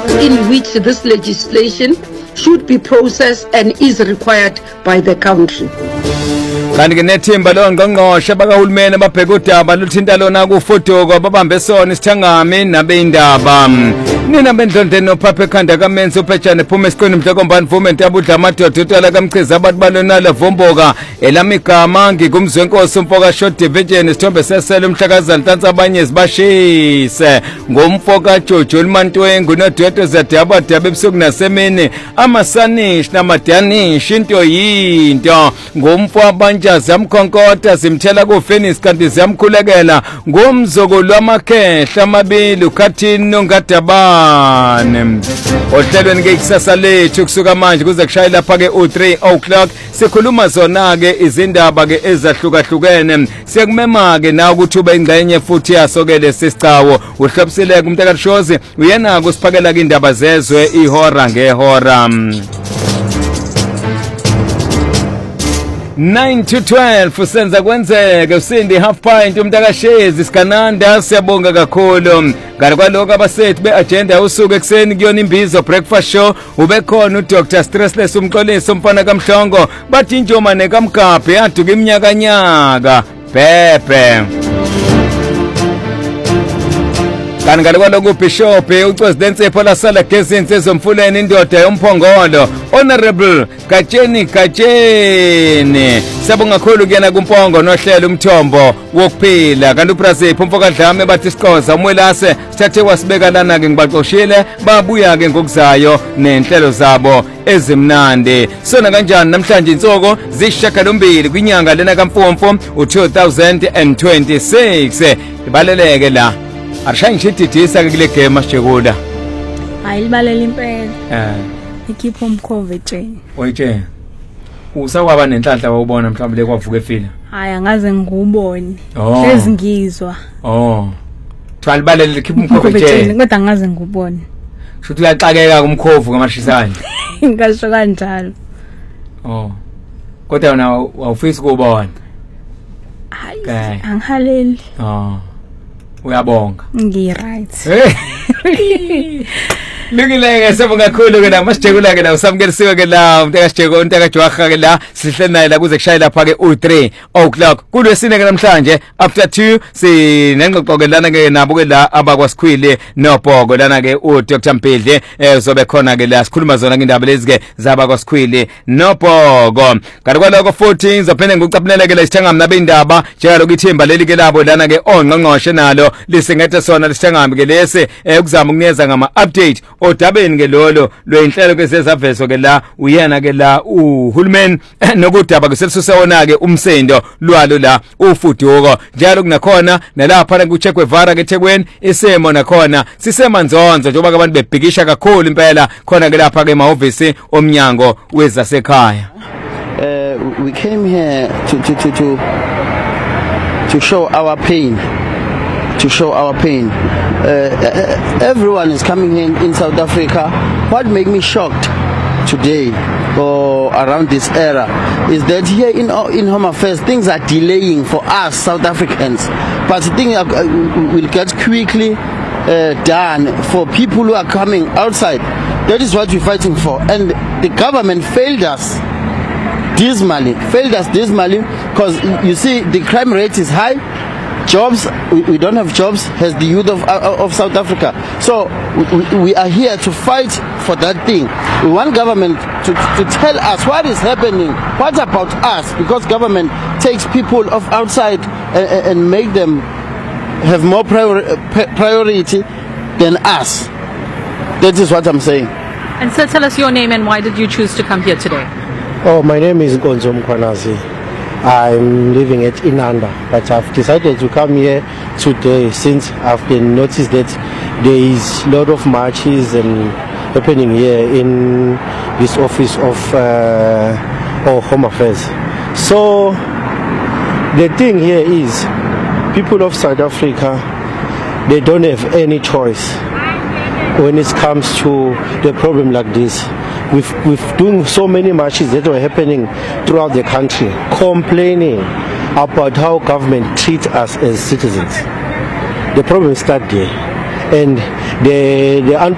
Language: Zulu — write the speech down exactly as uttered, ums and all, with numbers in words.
in which this legislation should be processed and is required by the country. Kanti ke nethimba longqongqoshe bakahulumeni ababheka udaba luthinta lona kufuduko ababambe sona isithangami nabendaba. Nina bendlondeni nophaphe ekhanda kamenzi uphejane phuma esiqini mhlokombani movement yabudla amadoda utala kamchiza abantu balonala vomboka elamigama ngikumzwenkosi umfoka short division isithombe sesele umhlakazana ntanza abanye zibashise ngomfoka Jojo Limantwengu nodweto zadaba daba ebusuku nasemini amasanish namadanish into yinto ngomfo abanjazi yamkhonkotha simthela ku Phoenix kanti ziyamkhulekela ngomzokolo wamakhehla amabili ukhathini nongadaba ohlelweni ke ikusasa lethu kusuka manje kuze kushaye lapha ke u three o'clock sikhuluma zona ke izindaba ke ezahlukahlukene siyakumema ke na ukuthi ube ingxenye futhi yaso ke lesisicawo uhlobisile umntaka Shozi uyena kusiphakela ke indaba zezwe ihora ngehora nine to twelve usenza kwenzeke usindi half pint umntaka Shezi sikananda siyabonga kakhulu ngale kwaloko abasethi beagenda usuku ekseni kuyona imbizo breakfast show ubekhona uDr Stressless umxolisi umfana kaMhlongo bathi njoma nekamgabhe yaduka iminyaka nyaka bebe kanti ngale kwaloko uBishop uCosidence Ephola Sala Gezinzi ezomfuleni indoda yomphongolo honorable Gatsheni Gatsheni siyabonga kakhulu kuyena kumpongo nohlelo umthombo wokuphila kanti uPrasipho umfoka Dlame bathi siqoza umwelase sithathe wasibeka lana ke ngibaxoshile babuya ke ngokuzayo nenhlelo zabo ezimnandi sona kanjani namhlanje insoko zishakalombili kwinyanga lena kaMfumfu u-two thousand twenty-six ibaleleke la Arshayi ngishididisa ke kule game asijekula. Hayi libalela impela. Eh. Ikhipha umkhove tsheni. Oyitsheni. Usakwaba nenhlanhla wawubona mhlawumbe lekwavuka efile. Hayi angaze ngikubone. Oh. Sezingizwa. Oh. Thwala libalela likhipha umkhove tsheni. Kodwa angaze ngikubone. Shuthi uyaxakeka kumkhovu ngamashisane. Ngasho kanjalo. Oh. Kodwa wena awufisi kubona. Hayi angihaleli. Oh. Uyabonga. Ngi right. Lungileke sibonga kakhulu ke la masijekula ke la usamkelisiwe ke la umntaka Sijeko untaka Jwaga ke la sihle naye la kuze kushaya lapha ke u three o'clock kulwesine ke namhlanje after two sinengxoxo ke lana ke nabo ke la abakwasikhwili nobhoko lana ke u Dr Mpidle ezobe khona ke la sikhuluma zona ke indaba lezi ke zabakwasikhwili nobhoko kanti kwaloko futhi ngizophinde ngikucaphunele ke la isithangami nabendaba njalo kuithimba leli ke labo lana ke ongqongqoshe nalo lisingethe sona lisithangami ke lesi ukuzama ukunikeza ngama update odabeni ke lolo lwenhlelo ke sezaveso ke la uyena ke la uhulumeni nokudaba ke selisusewona ke umsendo lwalo la ufuduko njalo kunakhona nalapha kucheckwe vara ke eThekwini isemo nakhona sisemanzonzo njengoba abantu bebhikisha kakhulu impela khona ke lapha ke emahhovisi omnyango wezasekhaya. Uh, we came here to to to to to show our pain. To show our pain. Uh, everyone is coming in in South Africa. What made me shocked today or around this era is that here in in Home Affairs things are delaying for us South Africans, but things will get quickly uh, done for people who are coming outside. That is what we're fighting for, and the government failed us dismally. Failed us dismally because you see the crime rate is high. Jobs, we, we don't have jobs as the youth of, uh, of South Africa. So we, we are here to fight for that thing. We want government to, to tell us what is happening, what about us, because government takes people of outside and, and make them have more priori priority than us. That is what I'm saying. And so tell us your name and why did you choose to come here today? Oh, my name is Gonzo Mkwanazi. I'm living at Inanda, but I've decided to come here today since I've been noticed that there is a lot of marches and happening here in this office of uh, Home Affairs. So the thing here is, people of South Africa, they don't have any choice when it comes to the problem like this. We've, we've doing so many marches that were happening throughout the country, complaining about how government treats us as citizens. The problem starts there, and the the